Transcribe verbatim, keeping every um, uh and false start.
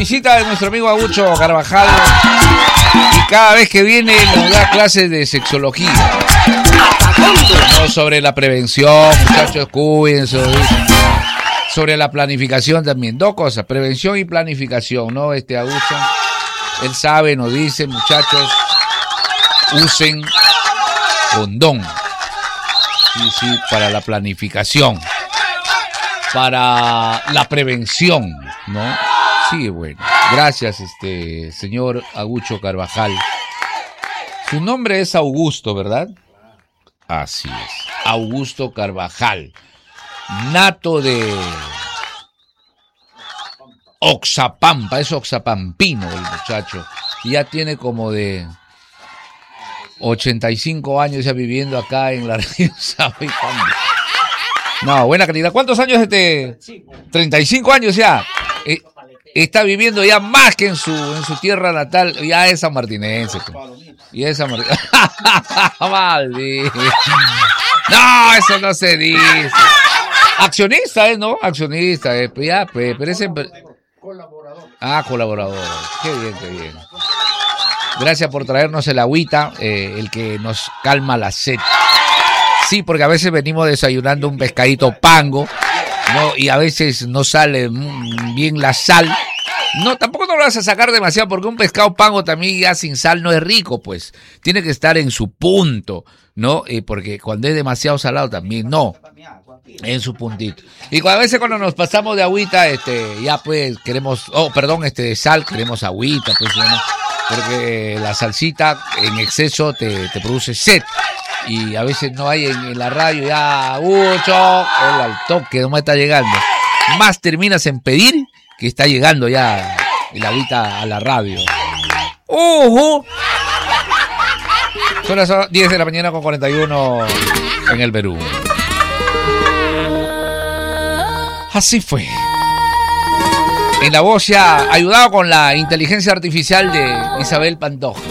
Visita de nuestro amigo Agucho Carvajal y cada vez que viene nos da clases de sexología. No, sobre la prevención, muchachos, cuídense. Sobre la planificación también. Dos cosas, prevención y planificación, ¿no? Este Agucho, él sabe, nos dice, muchachos, usen condón. Sí, sí, para la planificación. Para la prevención, ¿no? Sí, bueno. Gracias, este señor Agucho Carvajal. Su nombre es Augusto, ¿verdad? Así es. Augusto Carvajal. Nato de Oxapampa. Es oxapampino el muchacho. Ya tiene como de ochenta y cinco años ya viviendo acá en la región. ¿Sabe cuándo? No, buena calidad. ¿Cuántos años este? treinta y cinco años ya. Eh, está viviendo ya más que en su en su tierra natal. Ya es sanmartinense. Y es sanmartinense. Maldito. No, eso no se dice. Accionista, ¿eh? ¿No? Accionista. Eh. Ya, pues, pero ese... Colaborador. Ah, colaborador. Qué bien, qué bien. Gracias por traernos el agüita, eh, el que nos calma la sed. Sí, porque a veces venimos desayunando un pescadito pango, ¿no? Y a veces no sale bien la sal. No, tampoco no lo vas a sacar demasiado, porque un pescado pango también ya sin sal no es rico, pues. Tiene que estar en su punto, ¿no? Eh, porque cuando es demasiado salado también no. En su puntito. Y a veces cuando nos pasamos de agüita, este, ya pues queremos, oh, perdón, este, de sal, queremos agüita, pues, ¿no? Porque la salsita en exceso te, te produce sed. Y a veces no hay en, en la radio, ya, mucho, el al toque, no me está llegando. Más terminas en pedir que está llegando ya el agüita a la radio. Uh-huh. Son las diez de la mañana con cuarenta y uno en el Perú. Así fue. En la voz ya, ayudado con la inteligencia artificial de Isabel Pantoja.